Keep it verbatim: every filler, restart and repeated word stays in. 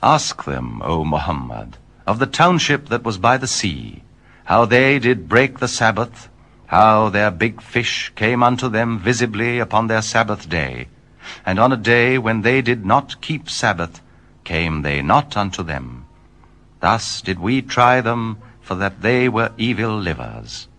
Ask them, O Muhammad, of the township that was by the sea, how they did break the Sabbath, how their big fish came unto them visibly upon their Sabbath day, and on a day when they did not keep Sabbath, came they not unto them. Thus did we try them, for that they were evil livers.